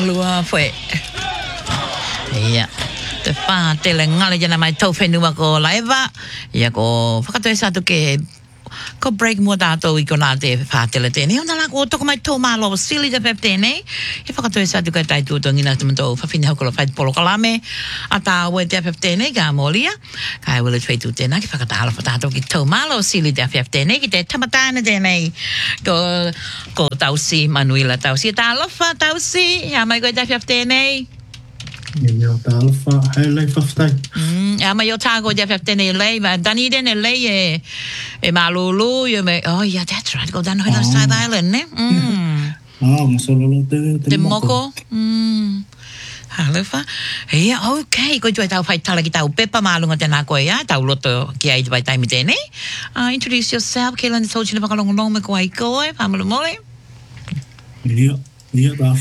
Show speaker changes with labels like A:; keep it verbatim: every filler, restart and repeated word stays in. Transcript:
A: lua fue. Iya. Te pa te le ngale jana mai tau whenua ko laiva. Ia ko whakatoe satu ke ko break mo tātou I ko nā te whātele tēnei. Ona la ko toko mai tō mālo sili te pep tēnei. He whakatoe satu kai tai tūtongi nā te mantō whawhine hau kola whai polo kalame. A tā ue te pep tēnei ka mōlia. Kai wile twei tū tēnā ki whakatahalo pa tātou ki tō mālo sili te pep tēnei. Ki te tamatāna tēnei. Ko, ko tausi manuila tausi. Tā lofa tausi. Hea mai koe te pep tēnei.
B: Ia tā alfa, hei lei whawhtai.
A: Mm, a mai o tāgo te whawhtene lei, ma Dunedin e lei e, e Malulu, you me, oh yeah, that's right, go down to the South Island, ne? Mm.
B: Ah, masololo te,
A: te, te moko. Mm. Halefa. Ia, okay, koe tue tau whai tala ki tau pepa maalunga tēnā koe ia, tau loto ki ai te vai taimi tēnei. Uh, introduce yourself, Keilan te tauchina whakalongonong me koe ai koe, whamulu mole.
B: Ia, ia tā